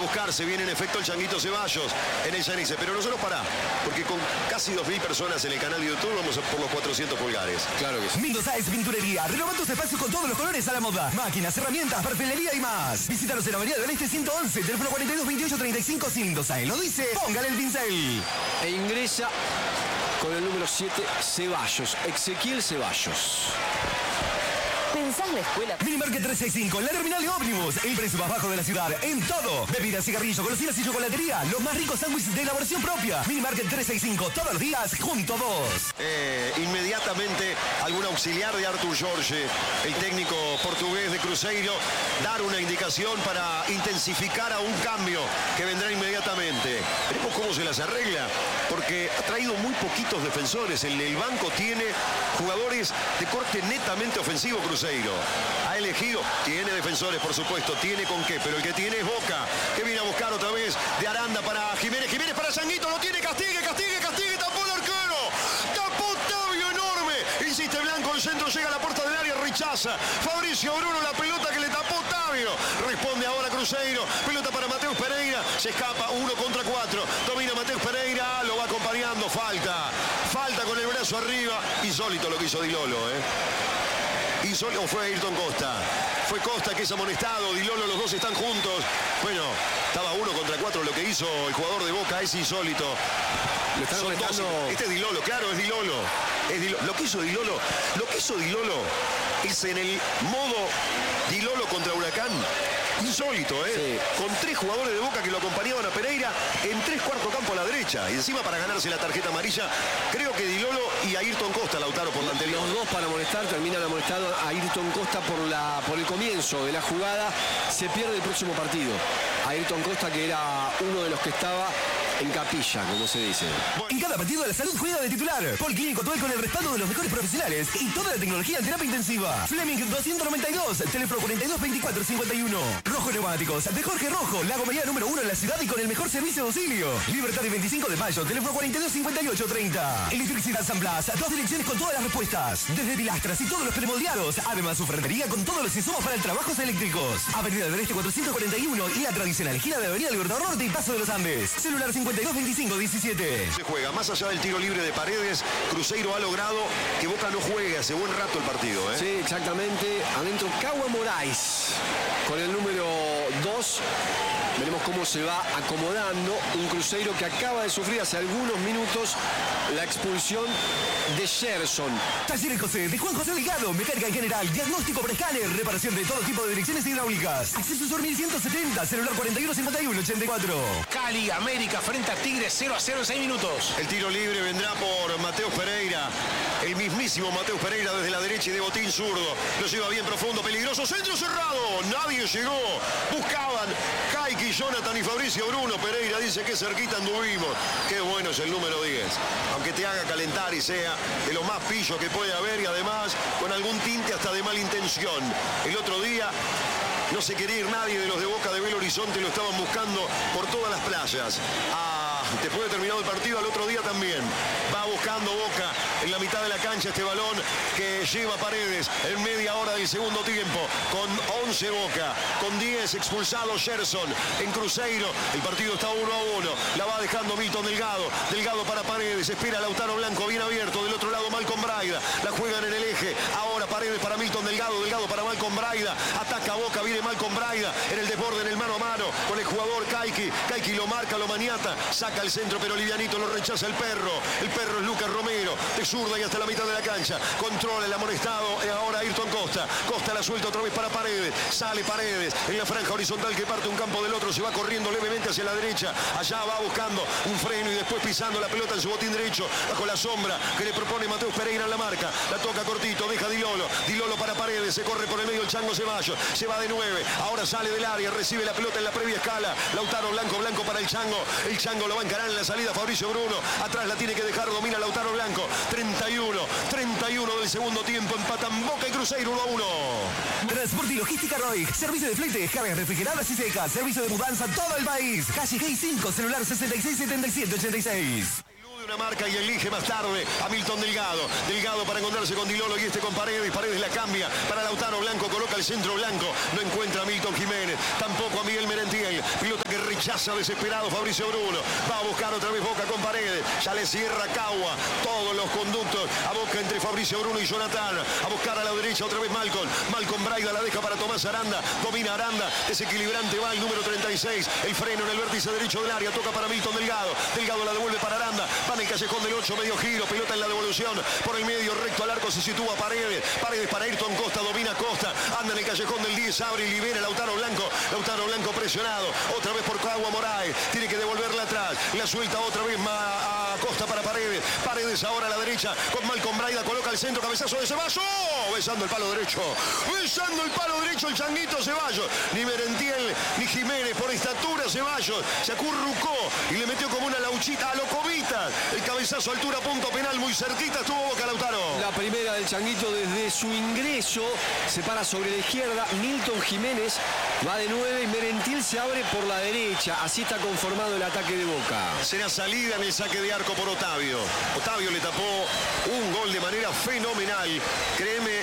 buscar, se viene en efecto el Changuito Ceballos en el Yanice. Pero nosotros porque con casi 2.000 personas en el canal de YouTube vamos por los 400 pulgares. Claro que sí. Mendoza es pinturería, renovando tus espacios con todos los colores a la moda. Máquinas, herramientas, perfilería y más. Visítanos en la Avenida del Este 111, teléfono 42 28 35 sin Mendoza. Lo dice, póngale el pincel. E ingresa con el número 7, Ceballos, Ezequiel Ceballos. ¿Pensás la escuela? Minimarket 365, la terminal de ómnibus. El precio más bajo de la ciudad. En todo. Bebidas, cigarrillos, golosinas y chocolatería. Los más ricos sándwiches de elaboración propia. Minimarket 365, todos los días, junto a vos. Inmediatamente, algún auxiliar de Artur Jorge, el técnico portugués de Cruzeiro, dar una indicación para intensificar a un cambio que vendrá inmediatamente. Veremos cómo se las arregla, porque ha traído muy poquitos defensores. El banco tiene jugadores de corte netamente ofensivo Cruzeiro. Ha elegido, tiene defensores por supuesto, tiene con qué, pero el que tiene es Boca, que viene a buscar otra vez de Aranda para Jiménez, Jiménez para Changuito, lo tiene, castigue, tapó el arquero, tapó Tavio enorme, insiste Blanco, el centro llega a la puerta del área, rechaza, Fabricio Bruno la pelota que le tapó Tavio, responde ahora Cruzeiro, pelota para Mateus Pereira, se escapa 1 contra 4, domina Mateus Pereira, lo va acompañando, falta con el brazo arriba, insólito lo que hizo Di Lolo, ¿O fue Ayrton Costa? Fue Costa que es amonestado, Di Lolo, los dos están juntos. Bueno, estaba 1 contra 4, lo que hizo el jugador de Boca es insólito. Este es Di Lolo, claro, es Di Lolo. Lo que hizo Di Lolo es en el modo Di Lolo contra Huracán. Insólito, Sí. Con 3 jugadores de Boca que lo acompañaban a Pereira en 3 cuartos campo a la derecha. Y encima para ganarse la tarjeta amarilla, creo que Di Lolo y Ayrton Costa, Lautaro, por la anterior. Los dos para molestar, terminan amonestando a Ayrton Costa por el comienzo de la jugada. Se pierde el próximo partido. Ayrton Costa, que era uno de los que estaba en capilla, como se dice. En cada partido la salud juega de titular. Poliquímico Tuel con el respaldo de los mejores profesionales y toda la tecnología en terapia intensiva. Fleming 292, teléfono 42 24 51. Rojo Neumáticos, de Jorge Rojo, la compañía número 1 en la ciudad y con el mejor servicio de auxilio. Libertad y 25 de mayo, teléfono 42 58 30. Electricidad San Blas, 2 direcciones con todas las respuestas. Desde pilastras y todos los premoldeados. Además, su ferretería con todos los insumos para trabajos eléctricos. Avenida del Este 441 y la tradicional gira de Avenida Libertador Norte y Paso de los Andes. Celular 52 25 17. Se juega, más allá del tiro libre de Paredes, Cruzeiro ha logrado que Boca no juegue hace buen rato el partido, Sí, exactamente. Adentro Cagua Moraes con el número 2. Veremos cómo se va acomodando un Cruzeiro que acaba de sufrir hace algunos minutos la expulsión de Gerson. Talleres José, de Juan José Delgado, mecánica en general, diagnóstico por escáner, reparación de todo tipo de direcciones hidráulicas. Acceso Sur 1170, celular 41 51 84. Cali, América, frente a Tigres, 0-0 en 6 minutos. El tiro libre vendrá por Mateus Pereira, el mismísimo Mateus Pereira desde la derecha y de botín zurdo. Lo lleva bien profundo, peligroso, centro cerrado, nadie llegó, buscaban Kaiki, Jonathan y Fabricio Bruno. Pereira dice que cerquita anduvimos. Qué bueno es el número 10, aunque te haga calentar y sea de lo más pillo que puede haber y además con algún tinte hasta de mala intención. El otro día no se quería ir nadie de los de Boca de Belo Horizonte, lo estaban buscando por todas las playas. Después de terminado el partido, al otro día también va buscando Boca en la mitad de la cancha este balón que lleva Paredes en media hora del segundo tiempo, con 11 Boca, con 10 expulsados Gerson en Cruzeiro. El partido está 1-1, la va dejando Milton Delgado, Delgado para Paredes, espera Lautaro Blanco bien abierto, del otro lado Malcom Braida, la juegan en el eje, ahora Paredes para Milton Delgado, Delgado para Malcom Braida, ataca Boca, viene Malcom Braida en el desborde, en el mano a mano con el jugador Kaiki, Kaiki lo marca, lo maniata, saca el centro pero livianito, lo rechaza el perro es Lucas Romero, de zurda y hasta la mitad de la cancha, controla el amonestado y ahora Ayrton Costa, Costa la suelta otra vez para Paredes, sale Paredes en la franja horizontal que parte un campo del otro, se va corriendo levemente hacia la derecha, allá va buscando un freno y después pisando la pelota en su botín derecho, bajo la sombra que le propone Mateus Pereira en la marca, la toca cortito, deja Di Lolo para Paredes, se corre por el medio el Chango Ceballos, se va de 9, ahora sale del área, recibe la pelota en la previa escala, Lautaro Blanco para el Chango lo va a encarar en la salida Fabricio Bruno, atrás la tiene que dejar, domina Lautaro Blanco, 31 del segundo tiempo, empatan Boca y Cruzeiro 1-1. Transporte y logística Roig, servicio de flete, cargas refrigeradas y secas, servicio de mudanza todo el país, calle Gay 5, celular 66 77 86. Una marca y elige más tarde a Milton Delgado para encontrarse con Di Lolo y este con Paredes la cambia para Lautaro Blanco, coloca el centro Blanco, no encuentra a Milton Jiménez, tampoco a Miguel Merentiel, pilota que rechaza desesperado Fabricio Bruno. Va a buscar otra vez Boca con Paredes. Ya le cierra Cagua todos los conductos a Boca entre Fabricio Bruno y Jonathan. A buscar a la derecha otra vez Malcolm. Malcolm Braida la deja para Tomás Aranda. Domina Aranda. Desequilibrante va el número 36. El freno en el vértice derecho del área. Toca para Milton Delgado. Delgado la devuelve para Aranda. Va en el callejón del 8. Medio giro. Pelota en la devolución. Por el medio recto al arco se sitúa Paredes. Paredes para Ayrton Costa. Domina Costa. Anda en el callejón del 10. Abre y libera Lautaro Blanco. Lautaro Blanco presionado. Otra vez por Cagua Moraes. Tiene que devolverla atrás. La suelta otra vez a Costa para Paredes. Paredes ahora a la derecha con Malcolm Braida. Coloca el centro. Cabezazo de Ceballos. Besando el palo derecho. Besando el palo derecho el changuito Ceballos. Ni Merentiel ni Jiménez. Por estatura Ceballos se acurrucó y le metió como una lauchita a Locovita. El cabezazo altura punto penal. Muy cerquita estuvo Boca, Lautaro. La primera del changuito desde su ingreso. Se para sobre la izquierda. Milton Jiménez va de 9 y Merentiel se abre por la derecha. Así está conformado el ataque de Boca. Será salida en el saque de arco por Otavio. Otavio le tapó un gol de manera fenomenal. Créeme,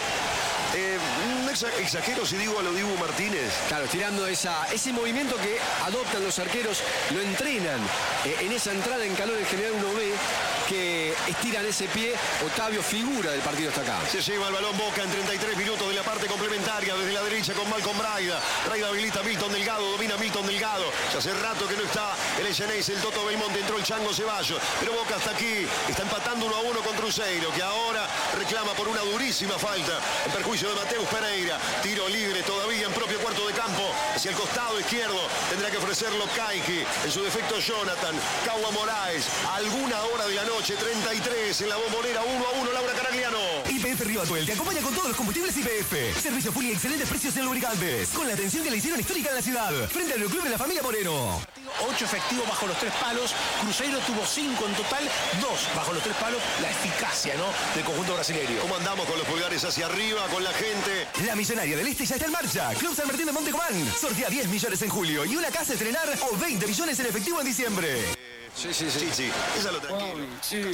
exagero si digo a lo Dibu Martínez. Claro, tirando ese movimiento que adoptan los arqueros, lo entrenan en esa entrada en calor en general uno ve que estiran ese pie. Otavio, figura del partido, está acá. Se lleva el balón Boca en 33 minutos de la parte complementaria desde la derecha con Malcolm Braida. Braida habilita a Milton Delgado, domina Milton Delgado. Ya hace rato que no está el Echeneis, el Toto Belmonte, entró el Chango Ceballos. Pero Boca hasta aquí, está empatando 1-1 con Cruzeiro, que ahora reclama por una durísima falta en perjuicio de Mateus Pereira. Tiro libre todavía en propio cuarto de campo. Hacia el costado izquierdo tendrá que ofrecerlo Kaiki. En su defecto Jonathan. Cagua Moraes. A alguna hora de la noche, 33 en la Bombonera, 1-1, Laura Caragliano. YPF Río Atuel te acompaña con todos los combustibles YPF. Servicio full y excelentes precios en lubricantes. Con la atención que le hicieron histórica en la ciudad. Frente al Club de la Familia Moreno. 8 efectivos bajo los 3 palos. Cruzeiro tuvo 5 en total, 2 bajo los 3 palos. La eficacia, ¿no?, del conjunto brasileño. ¿Cómo andamos con los pulgares hacia arriba, con la gente? La Millonaria del Este ya está en marcha. Club San Martín de Montecomán. Sortea 10 millones en julio y una casa a estrenar o 20 millones en efectivo en diciembre. Sí. Esa lo tranquilo.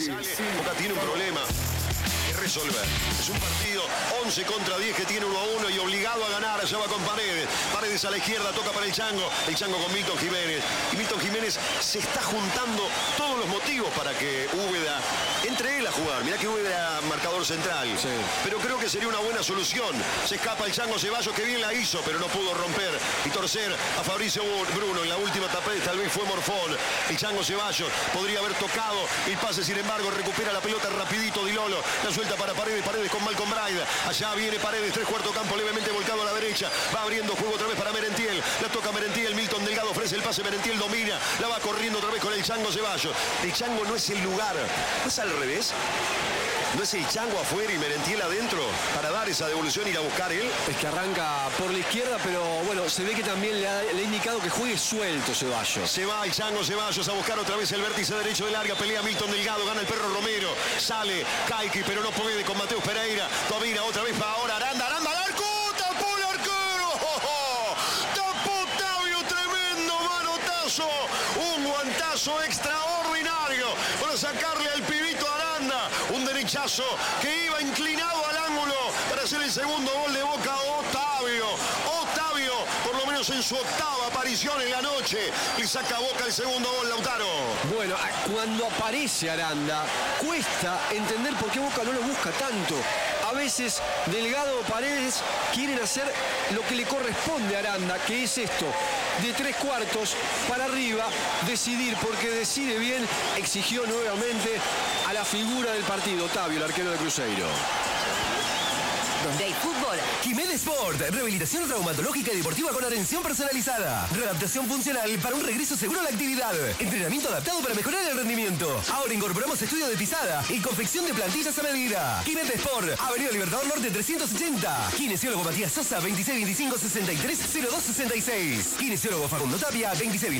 Boca tiene un problema que resolver. Es un partido 11 contra 10 que tiene 1-1 y obligado a ganar. Allá va con Paredes. Paredes a la izquierda, toca para el Chango. El Chango con Milton Jiménez. Y Milton Jiménez se está juntando todos los motivos para que Úbeda entre él a jugar. Mirá que Úbeda marcador central. Sí. Pero creo que sería una buena solución. Se escapa el Chango Ceballos, que bien la hizo, pero no pudo romper y torcer a Fabricio Bruno. En la última etapa tal vez fue Morfón. El Chango Ceballos podría haber tocado el pase, sin embargo recupera la pelota rapidito Di Lolo. La suelta para Paredes, Paredes con Malcolm Braida. Allá viene Paredes, 3/4 campo, levemente volcado a la derecha. Va abriendo juego otra vez para Merentiel. La toca Merentiel, Milton Delgado ofrece el pase, Merentiel domina. La va corriendo otra vez con el Chango Ceballos. El Chango no es el lugar, ¿no es al revés? ¿No es el Chango afuera y Merentiel adentro para dar esa devolución y ir a buscar él? Es que arranca por la izquierda, pero bueno, se ve que también le ha indicado que juegue suelto Ceballos. Se va el Chango Ceballos a buscar otra vez el vértice derecho del área. Pelea Milton Delgado, gana el Perro Romero. Sale Kaiki, pero no puede con Mateus Pereira. Domina otra vez para ahora Aranda al arco. ¡Tapó el arquero! ¡Tapó Otavio! Tremendo manotazo. Un guantazo extraordinario para sacarle al pibito Aranda. Un derechazo que iba inclinado al ángulo para hacer el segundo gol de Boca. Otavio, por lo menos en su octava aparición en la noche, le saca a Boca el segundo gol, Lautaro. Bueno, cuando aparece Aranda, cuesta entender por qué Boca no lo busca tanto. A veces Delgado o Paredes quieren hacer lo que le corresponde a Aranda, que es esto, de 3/4 para arriba, decidir, porque decide bien. Exigió nuevamente a la figura del partido, Otavio, el arquero de Cruzeiro. Donde hay fútbol. Jiménez Sport, rehabilitación traumatológica y deportiva con atención personalizada. Readaptación funcional para un regreso seguro a la actividad. Entrenamiento adaptado para mejorar el rendimiento. Ahora incorporamos estudio de pisada y confección de plantillas a medida. Jiménez Sport, Avenida Libertador Norte 380. Kinesiólogo Matías Sosa, 2625-630266. Kinesiólogo Facundo Tapia,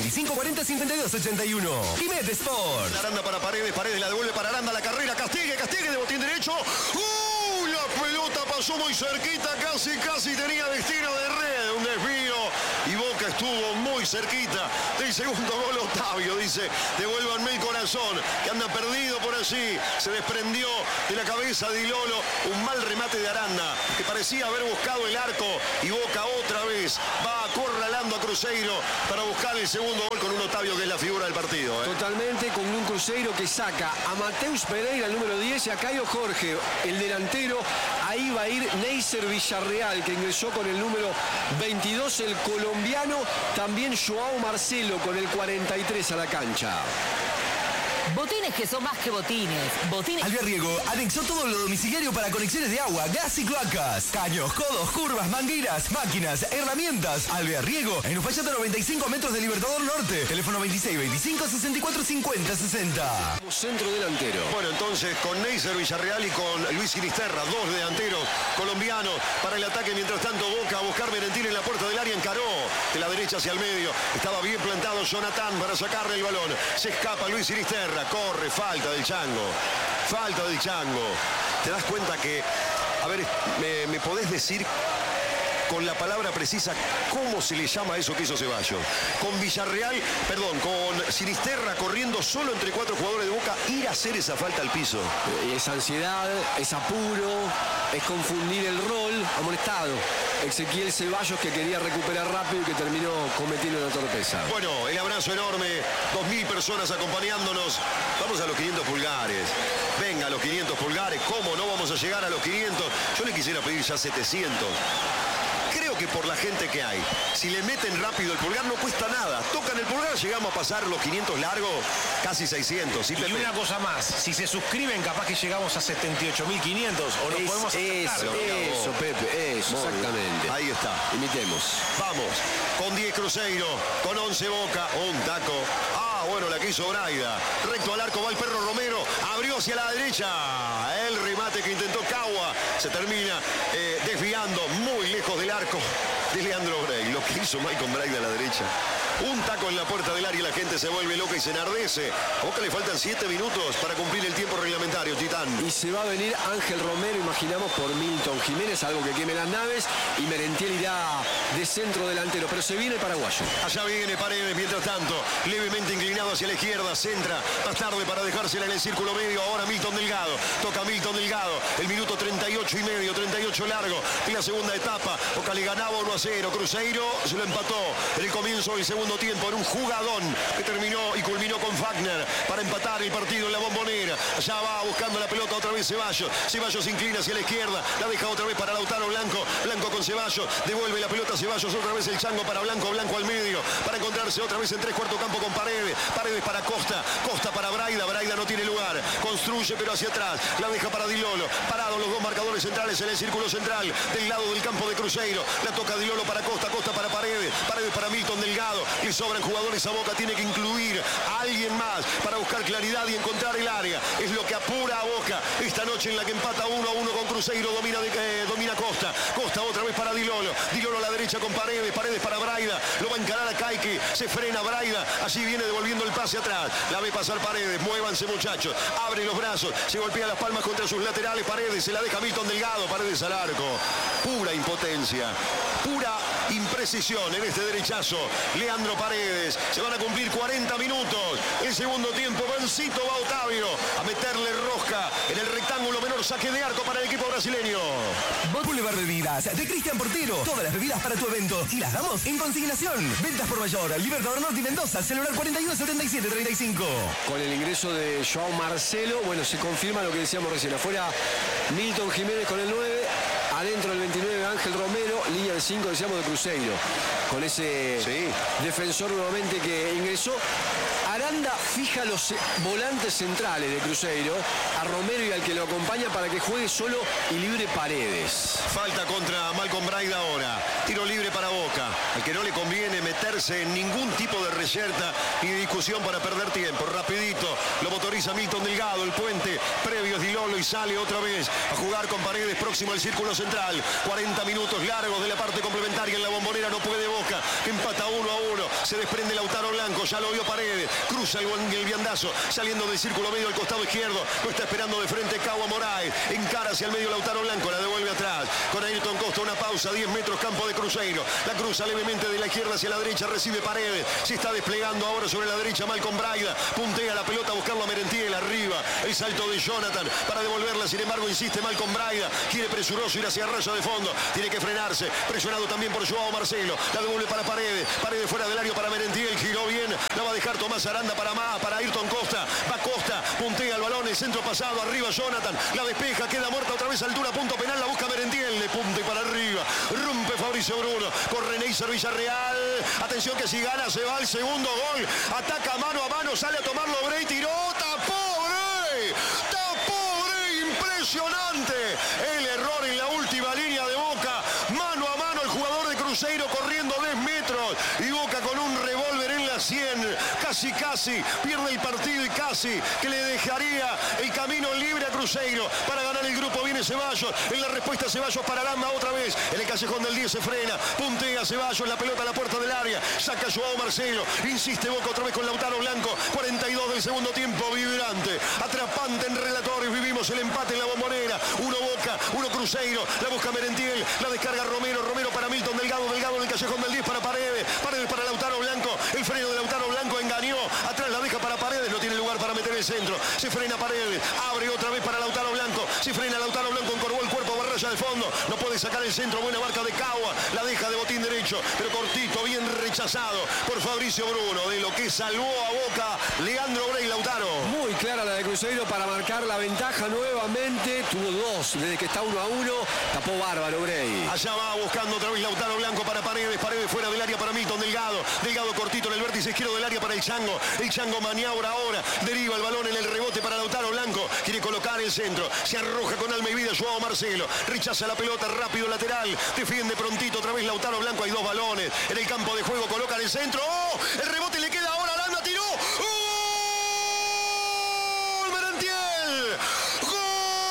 2625-405281. Jiménez Sport. Aranda para Paredes, Paredes la devuelve para Aranda, la carrera, Castigue de botín derecho. La pelota pasó muy cerquita, casi tenía destino de red, un desvío. Y Boca estuvo muy cerquita del segundo gol. Otavio dice, devuélvanme el corazón, que anda perdido por allí. Se desprendió de la cabeza de Di Lolo. Un mal remate de Aranda, que parecía haber buscado el arco, y Boca otra vez va acorralando a Cruzeiro para buscar el segundo gol con un Otavio que es la figura del partido. Totalmente, con un Cruzeiro que saca a Mateus Pereira, el número 10, y a Caio Jorge, el delantero. Ahí va a ir Neisser Villarreal, que ingresó con el número 22, el colombiano. También Joao Marcelo con el 43 a la cancha. Botines que son más que botines. Botines. Alberriego anexó todo lo domiciliario para conexiones de agua, gas y cloacas. Caños, codos, curvas, mangueras, máquinas, herramientas. Alberriego en Uspallata 95 metros de Libertador Norte. Teléfono 26 25 64 50 60. Centro delantero. Bueno, entonces con Neisser Villarreal y con Luis Sinisterra, dos delanteros colombianos para el ataque. Mientras tanto, Boca a buscar Merentiel en la puerta del área. Encaró de la derecha hacia el medio. Estaba bien plantado Jonathan para sacarle el balón. Se escapa Luis Sinisterra. Corre, falta del Chango. Falta del Chango. ¿Te das cuenta que, a ver, me podés decir con la palabra precisa cómo se le llama a eso que hizo Ceballos? Con Villarreal, perdón, con Sinisterra corriendo solo entre cuatro jugadores de Boca, ir a hacer esa falta al piso. Es ansiedad, es apuro, es confundir el rol. Amonestado Ezequiel Ceballos, que quería recuperar rápido y que terminó cometiendo una torpeza. Bueno, el abrazo enorme, 2000 personas acompañándonos. Vamos a los 500 pulgares. Venga, a los 500 pulgares. ¿Cómo no vamos a llegar a los 500? Yo le quisiera pedir ya 700. Creo que por la gente que hay, si le meten rápido el pulgar no cuesta nada. Tocan el pulgar, llegamos a pasar los 500 largos, casi 600. ¿Sí, Pepe? Y una cosa más, si se suscriben capaz que llegamos a 78.500 o nos podemos acercar. Eso, Pepe, eso, exactamente. Ahí está. Imitemos. Vamos, con 10 Cruzeiro, con 11 Boca, un taco. Bueno, la que hizo Braida. Recto al arco va el Perro Romero. Abrió hacia la derecha. El remate que intentó Cagua se termina desviando muy lejos del arco de Leandro Bray. Lo que hizo Maicon Braida a la derecha. Un taco en la puerta del área y la gente se vuelve loca y se enardece. A Boca le faltan 7 minutos para cumplir el tiempo reglamentario, Titán. Y se va a venir Ángel Romero, imaginamos, por Milton Jiménez, algo que queme las naves. Y Merentiel irá de centro delantero, pero se viene el paraguayo. Allá viene Paredes, mientras tanto, levemente inclinado hacia la izquierda, centra, más tarde para dejársela en el círculo medio. Ahora Milton Delgado, toca Milton Delgado, el minuto 38 y medio, 38 largo en la segunda etapa. Boca le ganaba 1-0, Cruzeiro se lo empató en el comienzo del segundo tiempo en un jugadón que terminó y culminó con Wagner para empatar el partido en la Bombonera. Allá va buscando la pelota otra vez Ceballos. Ceballos se inclina hacia la izquierda, la deja otra vez para Lautaro Blanco. Blanco con Ceballos, devuelve la pelota a Ceballos, otra vez el Chango para Blanco, Blanco al medio, para encontrarse otra vez en 3/4 campo con Paredes. Paredes para Costa, Costa para Braida, Braida no tiene lugar, construye pero hacia atrás, la deja para Di Lolo, parados los dos marcadores centrales en el círculo central del lado del campo de Cruzeiro. La toca Di Lolo para Costa, Costa para Paredes, Paredes para Milton Delgado. Le sobran jugadores a Boca, tiene que incluir a alguien más para buscar claridad y encontrar el área. Es lo que apura a Boca esta noche en la que empata 1-1 con Cruzeiro. Domina Costa, Costa otra vez para Di Lolo, Di Lolo a la derecha con Paredes, Paredes para Braida, lo va a encarar a Caique, se frena Braida, allí viene devolviendo el pase atrás, la ve pasar Paredes, muévanse muchachos, abre los brazos, se golpea las palmas contra sus laterales, Paredes, se la deja Milton Delgado, Paredes al arco, pura impotencia, pura imprecisión en este derechazo. Leandro Paredes, se van a cumplir 40 minutos, el segundo tiempo, Mancito va Otavio a meterle rosca en el rectángulo menor, saque de arco para el equipo brasileño. Boulevard Bebidas de Cristian Portero, todas las bebidas para tu evento y las damos en consignación. Ventas por mayor, Libertador Norte y Mendoza, celular 41 77 35. Con el ingreso de Joao Marcelo, bueno, se confirma lo que decíamos recién, afuera Milton Jiménez con el 9, adentro el 29 Ángel Romero, línea de 5 decíamos de Cruzeiro, con ese defensor nuevamente que ingresó. Aranda fija los volantes centrales de Cruzeiro, a Romero y al que lo acompaña para que juegue solo y libre Paredes. Falta contra Malcom Braida ahora. Tiro libre para Boca. Al que no le conviene meterse en ningún tipo de reyerta ni de discusión para perder tiempo. Rapidito lo motoriza Milton Delgado. El puente previo es Di Lolo y sale otra vez a jugar con Paredes próximo al círculo central. 40 minutos largos de la parte complementaria en la Bombonera. No puede Boca. Empata 1-1. Se desprende Lautaro Blanco. Ya lo vio Paredes. Cruza el Ángel Viandazo saliendo del círculo medio al costado izquierdo. Lo está esperando de frente Cagua Moraes. Encara hacia el medio Lautaro Blanco. La devuelve atrás. Con Ayrton Costa una pausa. 10 metros campo de Cruzeiro. La cruza levemente de la izquierda hacia la derecha. Recibe Paredes. Se está desplegando ahora sobre la derecha Malcolm Braida. Puntea la pelota buscando a Merentiel. Arriba. El salto de Jonathan para devolverla. Sin embargo insiste Malcolm Braida. Quiere presuroso ir hacia raya de fondo. Tiene que frenarse. Presionado también por Joao Marcelo. La devuelve para Paredes. Paredes fuera del área para Merentiel. Giró bien. La va a dejar Tomás Aranda para Ayrton Costa. Va Costa. Puntea el balón. El centro pasado. Arriba Jonathan. La despeja. Queda muerta otra vez. Altura. Punto penal. La busca Merentiel. De punta y para arriba. Rompe Fabricio Bruno. Corre Neisser Villarreal. Atención que si gana se va al segundo gol. Ataca mano a mano. Sale a tomarlo Brey. Tiró. Tapó Brey. Tapó Brey. Impresionante. El error en la última línea de Boca. Mano a mano el jugador de Cruzeiro corriendo 10 metros. Y Boca con un revólver en la 100. Casi pierde el partido y casi que le dejaría el camino libre a Cruzeiro para ganar el grupo. Viene Ceballos, en la respuesta Ceballos para Lamba otra vez, en el callejón del 10 se frena, puntea Ceballos, la pelota a la puerta del área, saca Joao Marcelo, insiste Boca otra vez con Lautaro Blanco, 42 del segundo tiempo, vibrante, atrapante en relatorios, vivimos el empate en la Bombonera, 1 Boca, 1 Cruzeiro, la busca Merentiel, la descarga Romero para Milton Delgado en el callejón del 10 para Paredes para Lautaro Blanco, el freno de Lautaro Blanco engañó, atrás la deja para Paredes, no tiene lugar para meter el centro, se frena Paredes, abre otra vez para Lautaro Blanco, se frena Lautaro Blanco, encorvó el cuerpo, barralla de fondo, no puede sacar el centro, buena marca de Cagua, la deja de botín derecho, pero cortito, bien rechazado por Fabricio Bruno, de lo que salvó a Boca Leandro Brey. Lautaro. Muy clara la de Cruzeiro para marcar la ventaja nuevamente, tuvo 2 desde que está 1-1, tapó bárbaro Brey. Allá va buscando otra vez Lautaro Blanco para Paredes fuera del área para Milton Delgado cortito en el vértice izquierdo del área para el Chango maniobra ahora, deriva el balón en el rebote para Lautaro Blanco, quiere colocar el centro, se arroja con alma y vida Joao Marcelo, rechaza la pelota, rápido lateral, defiende prontito otra vez Lautaro Blanco, hay 2 balones en el campo de juego, coloca el centro, ¡oh! El rebote le queda ahora, Landa tiró, ¡gol! Merentiel, ¡gol!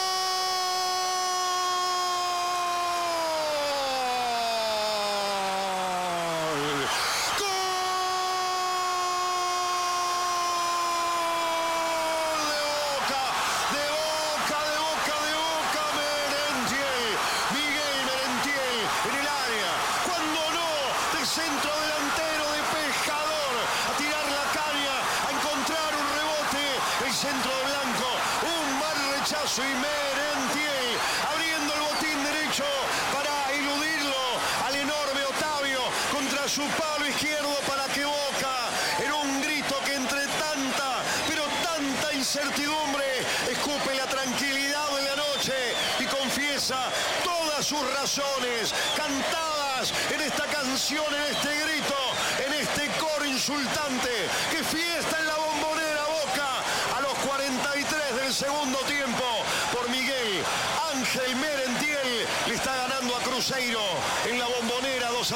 Centro delantero de Pescador a tirar la caña, a encontrar un rebote, el centro de Blanco, un mal rechazo y Merentiel abriendo el botín derecho para eludirlo al enorme Otavio contra su palo izquierdo para que Boca, en un grito que entre tanta, pero tanta incertidumbre, escupe la tranquilidad de la noche y confiesa todas sus razones cantadas en esta canción, en este grito, en este coro insultante. ¡Qué fiesta en la Bombonera! Boca a los 43 del segundo tiempo por Miguel Ángel Merentiel le está ganando a Cruzeiro en la Bombonera 2-1.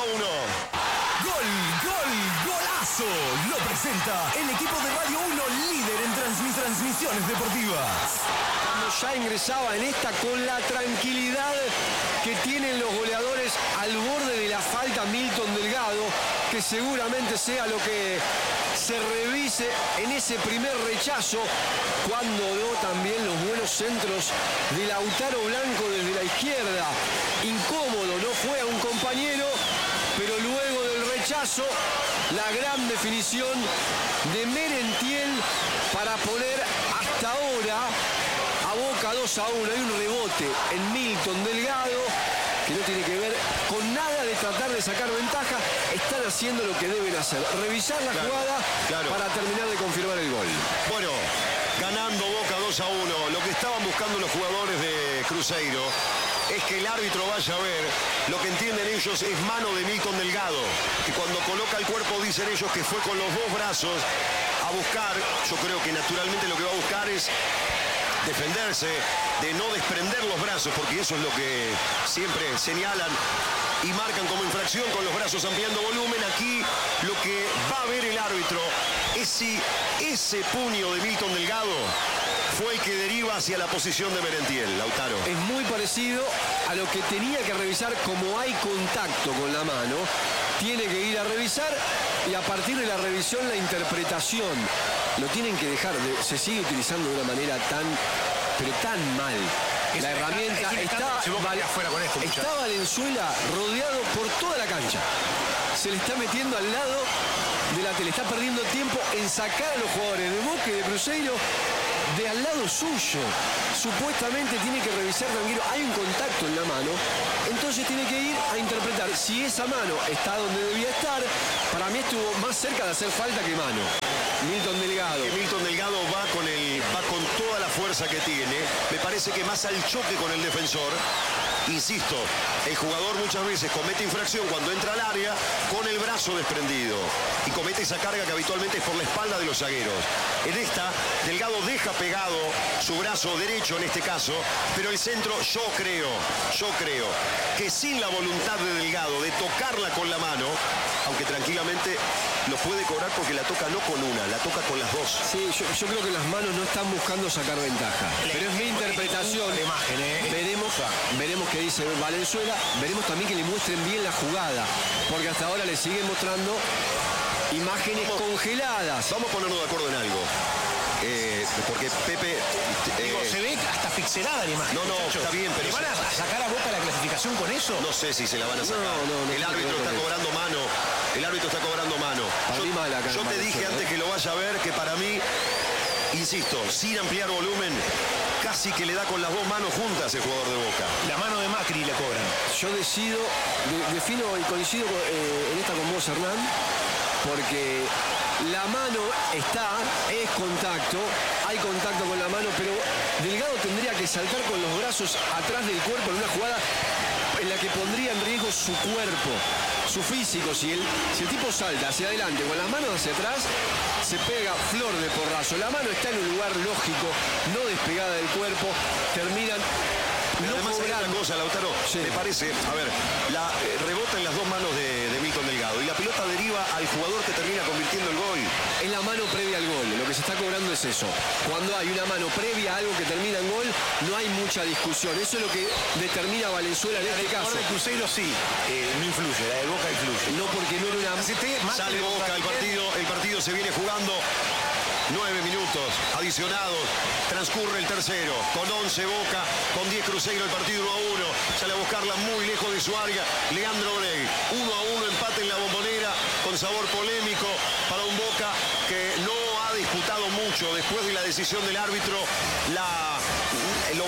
¡Golazo! Lo presenta el equipo de Radio 1, líder en transmisiones deportivas. Ya ingresaba en esta con la tranquilidad que tienen los goleadores al borde de la falta Milton Delgado, que seguramente sea lo que se revise en ese primer rechazo, cuando veo también los buenos centros de Lautaro Blanco desde la izquierda. Incómodo, no fue a un compañero, pero luego del rechazo, la gran definición de Merentiel para poner hasta ahora a Boca 2-1. Hay un rebote en Milton Delgado que no tiene que ver con nada de tratar de sacar ventaja. Están haciendo lo que deben hacer, revisar la jugada para terminar de confirmar el gol. Bueno, ganando Boca 2-1, lo que estaban buscando los jugadores de Cruzeiro es que el árbitro vaya a ver, lo que entienden ellos es mano de Milton Delgado, que cuando coloca el cuerpo dicen ellos que fue con los 2 brazos a buscar, yo creo que naturalmente lo que va a buscar es defenderse, de no desprender los brazos, porque eso es lo que siempre señalan y marcan como infracción con los brazos ampliando volumen. Aquí lo que va a ver el árbitro es si ese puño de Milton Delgado fue el que deriva hacia la posición de Merentiel, Lautaro. Es muy parecido a lo que tenía que revisar, como hay contacto con la mano, tiene que ir a revisar y a partir de la revisión la interpretación lo tienen que dejar. Se sigue utilizando de una manera pero tan mal. La herramienta está Valenzuela rodeado por toda la cancha. Se le está metiendo al lado de la tele. Está perdiendo tiempo en sacar a los jugadores de Boca y de Cruzeiro de al lado suyo. Supuestamente tiene que revisar Danguero. Hay un contacto en la mano. Entonces tiene que ir a interpretar si esa mano está donde debía estar. Para mí estuvo más cerca de hacer falta que mano. Milton Delgado. Milton Delgado va con toda la fuerza que tiene. Me parece que más al choque con el defensor. Insisto, el jugador muchas veces comete infracción cuando entra al área con el brazo desprendido y comete esa carga que habitualmente es por la espalda de los zagueros. En esta, Delgado deja pegado su brazo derecho en este caso, pero el centro yo creo que sin la voluntad de Delgado de tocarla con la mano, aunque tranquilamente lo puede cobrar porque la toca no con una, la toca con las dos. Sí, yo creo que las manos no están buscando sacar ventaja. Pero es mi interpretación. Veremos qué dice Valenzuela. Veremos también que le muestren bien la jugada. Porque hasta ahora le siguen mostrando imágenes congeladas. Vamos a ponernos de acuerdo en algo. Porque Pepe... se ve hasta pixelada la imagen. No, está bien, pero... ¿Le van a sacar a Boca la clasificación con eso? No sé si se la van a sacar. El árbitro está cobrando mano. El árbitro está cobrando mano. Yo te dije antes que lo vaya a ver que para mí, insisto, sin ampliar volumen, casi que le da con las dos manos juntas el jugador de Boca. La mano de Macri le cobran. Yo defino y coincido en esta con vos, Hernán, porque la mano es contacto, hay contacto con la mano, pero Delgado tendría que saltar con los brazos atrás del cuerpo en una jugada en la que pondría en riesgo su cuerpo, su físico. Si el tipo salta hacia adelante con las manos hacia atrás, se pega flor de porrazo. La mano está en un lugar lógico, no despegada del cuerpo, terminan... Pero además hay otra cosa, Lautaro, me parece, a ver, rebota en las dos manos de Milton Delgado y la pelota deriva al jugador que termina convirtiendo el gol. Es la mano previa al gol, lo que se está cobrando es eso. Cuando hay una mano previa a algo que termina en gol, no hay mucha discusión. Eso es lo que determina Valenzuela en este caso. La de Cruzeiro sí, no influye, la de Boca influye. No, porque no era una... Sale Boca, el partido se viene jugando. 9 minutos adicionados, transcurre el tercero, con 11 Boca, con 10 Cruzeiro, el partido 1-1, sale a buscarla muy lejos de su área, Leandro Brey, 1-1, empate en la Bombonera, con sabor polémico para un Boca que no ha disputado mucho después de la decisión del árbitro, lo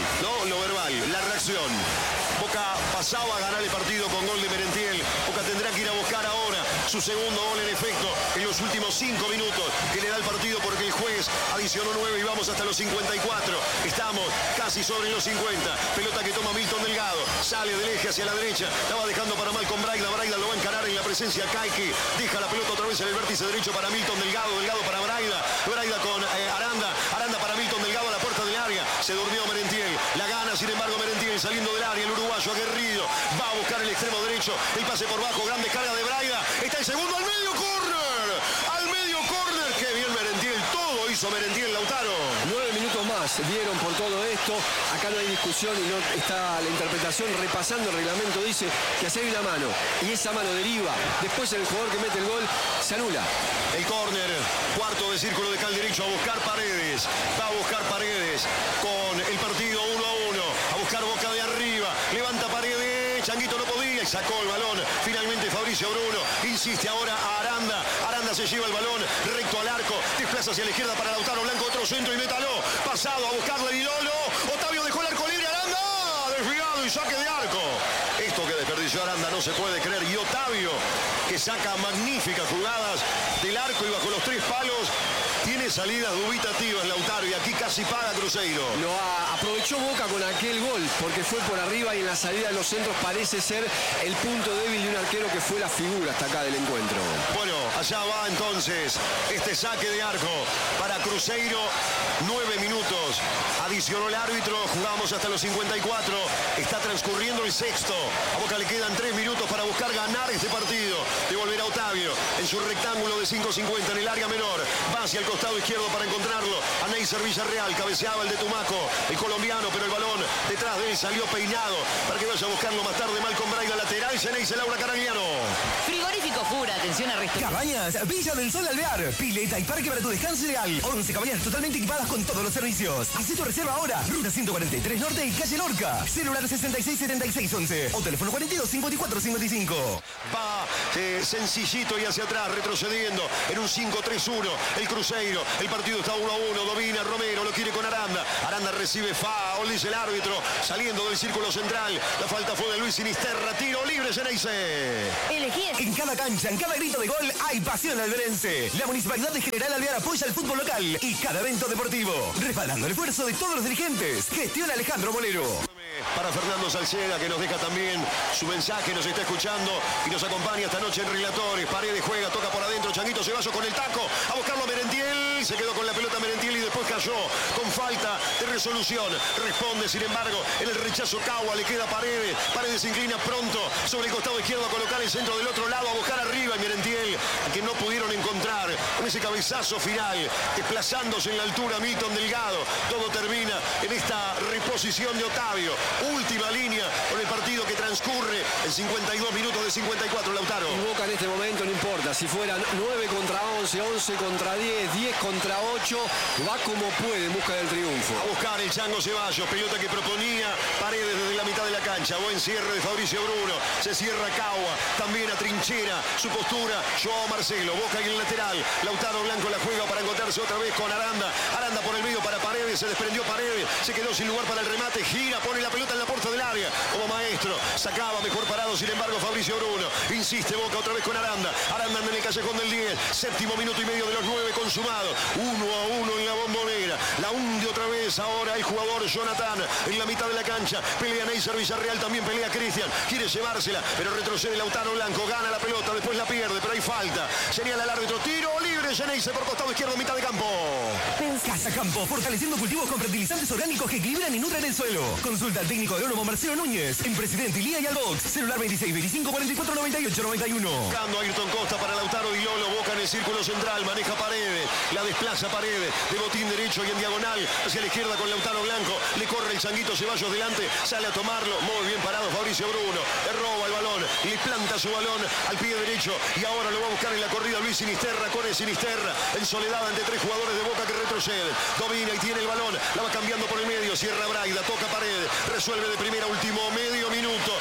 verbal, la reacción. Boca pasaba a ganar el partido con gol de Merentiel. Boca tendrá que ir a buscar ahora su segundo gol en efecto en los últimos 5 minutos que le da el partido porque el juez adicionó 9 y vamos hasta los 54. Estamos casi sobre los 50. Pelota que toma Milton Delgado. Sale del eje hacia la derecha. La va dejando para Malcolm Braida. Braida lo va a encarar en la presencia Caiki. Deja la pelota otra vez en el vértice derecho para Milton Delgado. Delgado para Braida. Braida con Aranda. Aranda para Milton Delgado a la puerta del área. Se durmió Merentiel. La gana, sin embargo, Merentiel saliendo del área. El uruguayo aguerrido va a buscar el extremo derecho. El pase por bajo. Gran descarga de Braida. Está el segundo al medio. ¡Córner! Al medio córner. ¡Qué bien Merentiel! Todo hizo Merentiel, Lautaro. 9 minutos más dieron por todo esto. Acá no hay discusión y no está la interpretación. Repasando el reglamento dice que hace una mano y esa mano deriva. Después el jugador que mete el gol se anula. El córner, cuarto de círculo de cal derecho a buscar Paredes. Va a buscar Paredes con el partido 1-1. A buscar Boca de arriba. Levanta Paredes. Changuito no podía y sacó el balón. Finalmente Fabricio Bruno insiste ahora a Aranda. Aranda se lleva el balón recto al arco. Desplaza hacia la izquierda para Lautaro Blanco. Otro centro y métalo. Pasado a buscarle Vilolo. Otavio dejó el arco libre. Aranda. Desviado y saque de arco. Esto que desperdició Aranda no se puede creer. Y Otavio, que saca magníficas jugadas del arco y bajo los 3 palos, tiene salidas dubitativas Lautaro y aquí casi paga Cruzeiro. Lo aprovechó Boca con aquel gol porque fue por arriba y en la salida de los centros parece ser el punto débil de un arquero que fue la figura hasta acá del encuentro. Bueno, allá va entonces este saque de arco para Cruzeiro. 9 minutos. Adicionó el árbitro. Jugamos hasta los 54. Está transcurriendo el sexto. A Boca le quedan 3 minutos para buscar ganar este partido. Devolverá Otavio en su rectángulo de 5.50 en el área menor. Va hacia el costado izquierdo para encontrarlo. A Neisser Villarreal. Cabeceaba el de Tumaco, el colombiano, pero el balón detrás de él salió peinado para que vaya a buscarlo más tarde. Malcolm Braida lateral. Ceneice Laura Caragliano. Frigorífico Fura, Atención a resto. Cabañas Villa del Sol Alvear. Pileta y parque para tu descanso ideal. 11 cabañas totalmente equipadas con todos los servicios. Haz tu reserva ahora. Ruta 143 Norte y calle Lorca. Celular 667611 o teléfono 425455. Va sencillito y hacia atrás, retrocediendo en un 5-3-1. El Cruzeiro. El partido está 1-1. Domina Romero. Lo quiere con Aranda. Aranda recibe foul, dice el árbitro. Saliendo del círculo central. La falta fue de Luis Sinisterra. Tiro libre, Geneise. Elegí. En cada cancha, en cada grito de gol, hay pasión alverense. La Municipalidad de General Alvear apoya el fútbol local y cada evento deportivo. Respaldando el esfuerzo de todos los dirigentes. Gestiona Alejandro Molero. Para Fernando Salceda, que nos deja también su mensaje, nos está escuchando y nos acompaña esta noche en Relatores. Paredes juega, toca por adentro, Changuito Ceballos con el taco, a buscarlo a Merentiel, se quedó con la pelota Merentiel y después cayó con falta de resolución. Responde, sin embargo, en el rechazo Cagua, le queda Paredes. Paredes se inclina pronto sobre el costado izquierdo a colocar el centro del otro lado, a buscar arriba y Merentiel, que no pudieron encontrar con ese cabezazo final, desplazándose en la altura Milton Delgado. Todo termina en esta reposición de Otavio. Última línea con el partido que transcurre en 52 minutos de 54, Lautaro. Y Boca en este momento no importa, si fueran 9 contra 11, 11 contra 10, 10 contra 8, va como puede en busca del triunfo. A buscar el Chango Ceballos, pelota que proponía Paredes desde la mitad de la cancha. Buen cierre de Fabricio Bruno, se cierra Cagua, también a trinchera su postura Joao Marcelo. Boca en el lateral, Lautaro Blanco la juega para encontrarse otra vez con Aranda. Aranda por el medio para Paredes, se desprendió Paredes, se quedó sin lugar para el remate, gira, pone la pelota en la puerta del área como maestro, sacaba mejor parado sin embargo Fabricio Bruno. Insiste Boca otra vez con Aranda. Aranda en el callejón del 10, séptimo minuto y medio de los 9 consumados, 1-1 en la Bombonera. La hunde otra vez ahora el jugador Jonathan en la mitad de la cancha. Pelea Neisser Villarreal, también pelea Cristian, quiere llevársela pero retrocede Lautaro Blanco, gana la pelota, después la pierde pero hay falta. Señala el árbitro, tiro libre Geneise por costado izquierdo, mitad de campo. Casa Campo, fortaleciendo cultivos con fertilizantes orgánicos que equilibran y nutren el suelo. Consulta al técnico agrónomo Marcelo Núñez en Presidente Ilía y Albox. Celular 26 25 44 98 91. Buscando a Ayrton Costa para Lautaro Di Lolo. Boca en el círculo central, maneja Paredes, la desplaza Paredes de botín derecho y en diagonal hacia la izquierda con Lautaro Blanco. Le corre el Changuito Ceballos delante, sale a tomarlo. Muy bien parado Fabricio Bruno. Le roba el balón, le planta su balón al pie derecho y ahora lo va a buscar en la corrida Luis Sinisterra. Corre Sinisterra en soledad ante 3 jugadores de Boca que retroceden. Domina y tiene el balón, la va cambiando por el medio. Cierra Braida, toca Paredes, resuelve de primera, último medio minuto.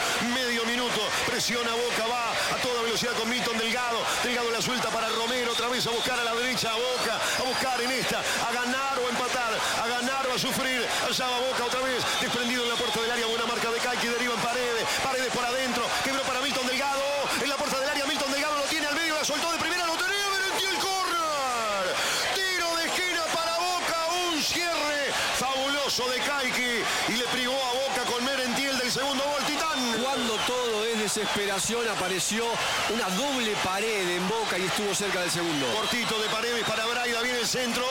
Presiona Boca, va a toda velocidad con Milton Delgado. Delgado la suelta para Romero, otra vez a buscar a la derecha a Boca, a buscar en esta, a ganar o a empatar, a ganar o a sufrir. Allá va Boca otra vez, desprendido en la puerta del área, buena marca de Caiqui, deriva en Paredes, Paredes por adentro, quebró para Milton Delgado, en la puerta del área Milton Delgado lo tiene al medio, la soltó de primera, lo tenía, Merentiel, córner, tiro de esquina para Boca, un cierre fabuloso de Caiqui y le privó a Boca con Merentiel del segundo gol, Titán. Cuando todo es desesperación, apareció una doble pared en Boca y estuvo cerca del segundo. Cortito de Paredes para Braida, viene el centro.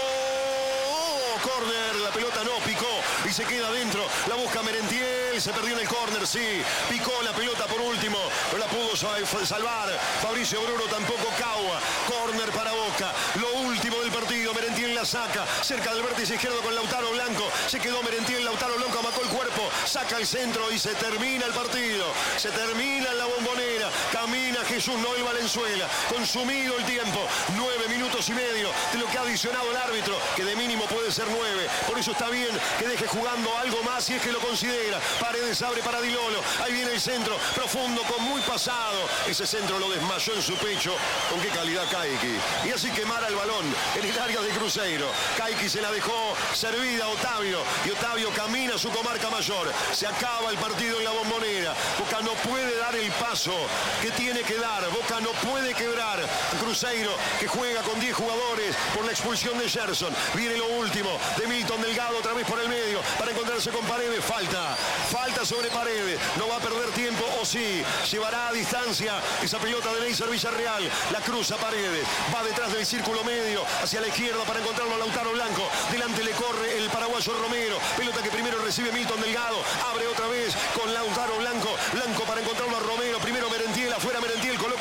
Córner, la pelota no picó y se queda adentro, la busca Merentiel, se perdió en el córner, sí, picó la pelota por último, no la pudo salvar Fabricio Bruno, tampoco Cagua. Córner para Boca, lo último del partido, Merentiel la saca, cerca del vértice izquierdo con Lautaro Blanco, se quedó Merentiel, Lautaro Blanco amacó el cuerpo, saca el centro y se termina el partido, se termina en la Bombonera, camina Jesús Noel Valenzuela, consumido el tiempo, 9 minutos y medio de lo que ha adicionado el árbitro, que de mínimo puede ser 9, por eso está bien que deje jugando algo más si es que lo considera. Paredes abre para Di Lolo, ahí viene el centro, profundo con muy pasado, ese centro lo desmayó en su pecho, con qué calidad Caiqui, y así quemara el balón en el área de Cruzeiro. Caiqui se la dejó servida a Otavio y Otavio camina a su comarca mayor, se acaba el partido en la Bombonera. Boca no puede dar el paso que tiene que dar, Boca no puede quebrar a Cruzeiro, que juega con 10 jugadores por la expulsión de Gerson. Viene lo último de Milton Delgado otra vez por el medio para encontrarse con Paredes, falta sobre Paredes, no va a perder tiempo, o sí, llevará a distancia esa pelota de Neisser Villarreal, la cruza Paredes, va detrás del círculo medio hacia la izquierda para encontrarlo a Lautaro Blanco, delante le corre el paraguayo Romero, pelota que primero recibe Milton Delgado, abre otra vez con Lautaro Blanco para encontrarlo a Romero, primero Merentiel, afuera Merentiel, coloca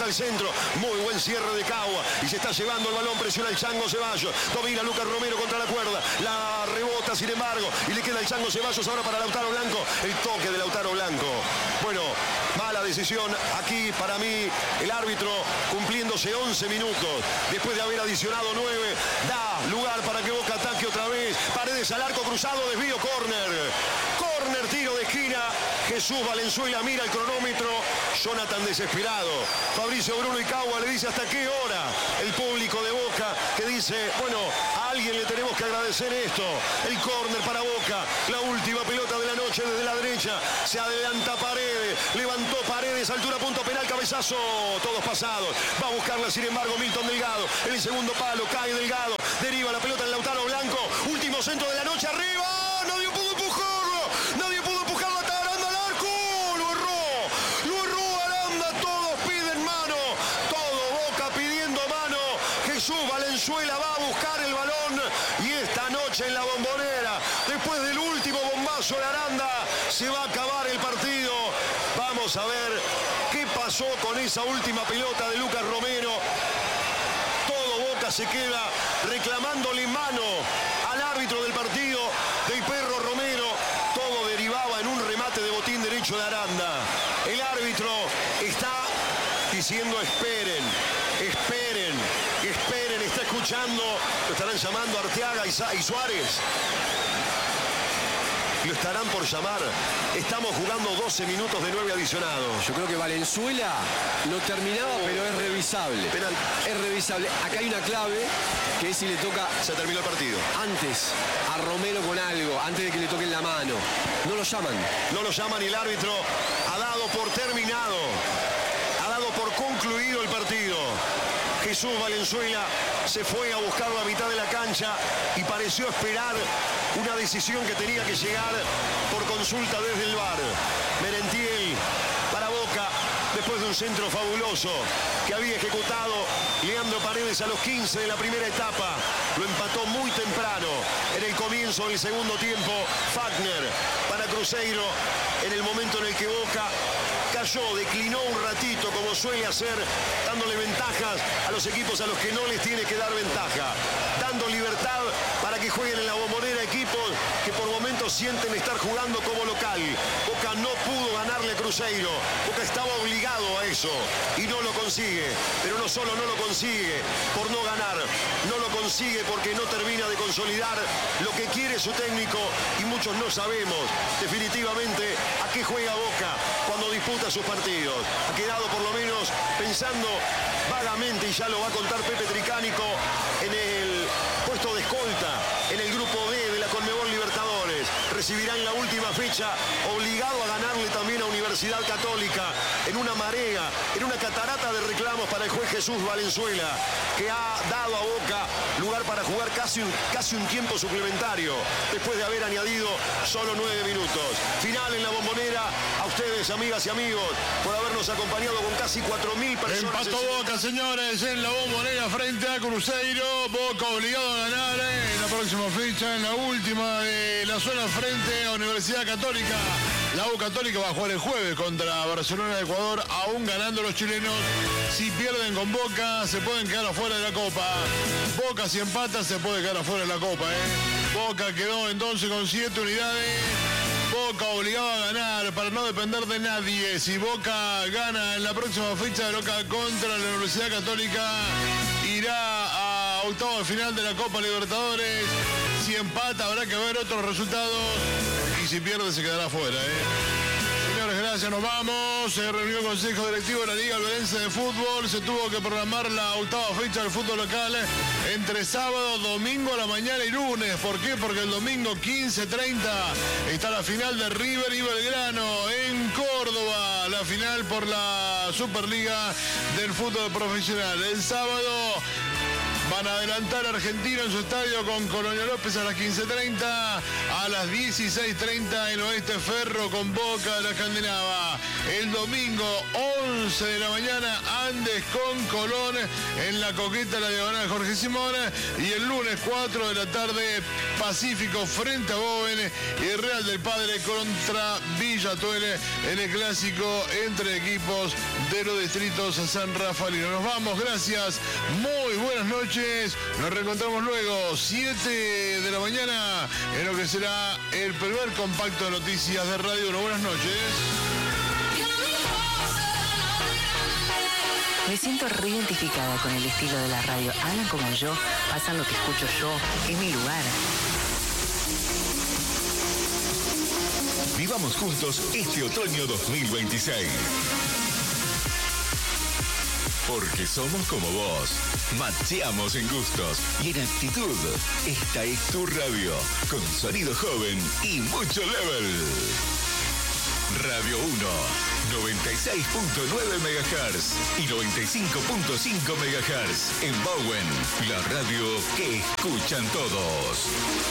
al centro. Muy buen cierre de Cagua. Y se está llevando el balón. Presiona el Chango Ceballos. Domina Lucas Romero contra la cuerda. La rebota, sin embargo. Y le queda el Chango Ceballos ahora para Lautaro Blanco. El toque de Lautaro Blanco. Bueno, mala decisión. Aquí, para mí, el árbitro cumpliéndose 11 minutos. Después de haber adicionado 9. Da lugar para que Boca ataque otra vez. Paredes al arco cruzado. Desvío, córner. Córner, tiro de esquina. Jesús Valenzuela mira el cronómetro. Jonathan desesperado. Fabricio Bruno y Cagua le dice hasta qué hora. El público de Boca que dice, bueno, a alguien le tenemos que agradecer esto. El córner para Boca. La última pelota de la noche desde la derecha. Se adelanta Paredes. Levantó Paredes. Altura, punto penal, cabezazo. Todos pasados. Va a buscarla, sin embargo, Milton Delgado. En el segundo palo cae Delgado. Deriva la pelota en Lautaro Blanco. Último centro de la noche. Arriba. Nadie pudo empujarlo. Nadie pudo empujarlo hasta Aranda al arco. Lo erró Aranda. Todos piden mano. Todo Boca pidiendo mano. Jesús Valenzuela va a buscar el balón. Y esta noche en la Bombonera, después del último bombazo de Aranda, se va a acabar el partido. Vamos a ver qué pasó con esa última pelota de Lucas Romero. Todo Boca se queda reclamándole mano al árbitro del partido, del Perro Romero. Todo derivaba en un remate de botín derecho de Aranda. El árbitro está diciendo esperen, está escuchando. Lo estarán llamando Arteaga y Suárez. Lo estarán por llamar. Estamos jugando 12 minutos de 9 adicionados. Yo creo que Valenzuela no terminaba, pero es revisable. Penal. Es revisable. Acá hay una clave que es si le toca Se terminó el partido. antes a Romero con algo, antes de que le toquen la mano. No lo llaman. No lo llaman y el árbitro ha dado por terminado. Ha dado por concluido el partido. Jesús Valenzuela se fue a buscar la mitad de la cancha y pareció esperar una decisión que tenía que llegar por consulta desde el VAR. Merentiel para Boca, después de un centro fabuloso que había ejecutado Leandro Paredes a los 15 de la primera etapa. Lo empató muy temprano en el comienzo del segundo tiempo. Fagner para Cruzeiro en el momento en el que Boca cayó, declinó un ratito como suele hacer, dándole ventajas a los equipos a los que no les tiene que dar ventaja, dando libertad para que jueguen en la Bombonera equipos que por momentos sienten estar jugando como local. Boca no pudo ganarle a Cruzeiro. Boca estaba obligado a eso y no lo consigue. Pero no solo no lo consigue por no ganar, no lo consigue porque no termina de consolidar lo que quiere su técnico y muchos no sabemos definitivamente a qué juega Boca cuando disputa sus partidos. Ha quedado por lo menos pensando vagamente, y ya lo va a contar Pepe Tricánico, en el puesto de escolta en el grupo D de la Conmebol Libertadores. Recibirá en la última fecha, obligado a ganarle también a Universidad Católica, en una marea, en una catarata de reclamos para el juez Jesús Valenzuela, que ha dado a Boca lugar para jugar casi un tiempo suplementario, después de haber añadido solo 9 minutos. Final en la Bombonera. A ustedes, amigas y amigos, por habernos acompañado con casi 4.000 personas. Empató Boca, señores, en la Bombonera frente a Cruzeiro. Boca obligado a ganar en la próxima fecha, en la última de la zona frente a Universidad Católica. La U Católica va a jugar el jueves contra Barcelona de Ecuador, aún ganando los chilenos. Si pierden con Boca, se pueden quedar afuera de la Copa. Boca, si empata, se puede quedar afuera de la Copa. Boca quedó entonces con 7 unidades. Boca obligado a ganar para no depender de nadie. Si Boca gana en la próxima fecha de local contra la Universidad Católica, irá a octavos de final de la Copa Libertadores. Si empata, habrá que ver otros resultados. Y si pierde, se quedará afuera. Señores, gracias, nos vamos. Se reunió el Consejo Directivo de la Liga Alberense de Fútbol. Se tuvo que programar la octava fecha del fútbol local entre sábado, domingo a la mañana y lunes. ¿Por qué? Porque el domingo 15:30 está la final de River y Belgrano en Córdoba. La final por la Superliga del fútbol profesional. El sábado van a adelantar a Argentina en su estadio con Colonia López a las 15:30. A las 16:30 en Oeste Ferro con Boca de la Escandinava. El domingo 11 de la mañana Andes con Colón en la Coqueta, la diagonal Jorge Simón. Y el lunes 4 de la tarde Pacífico frente a Bowen y Real del Padre contra Villa Tuele en el clásico entre equipos de los distritos San Rafaelino. Nos vamos, gracias, muy buenas noches, nos reencontramos luego 7 de la mañana en lo que será el primer compacto de noticias de Radio 1. Buenas noches. Me siento reidentificada con el estilo de la radio. Hablan como yo, pasan lo que escucho yo, es mi lugar. Vivamos juntos este otoño 2026. Porque somos como vos. Macheamos en gustos y en actitud. Esta es tu radio, con sonido joven y mucho level. Radio 1, 96.9 MHz y 95.5 MHz en Bowen, la radio que escuchan todos.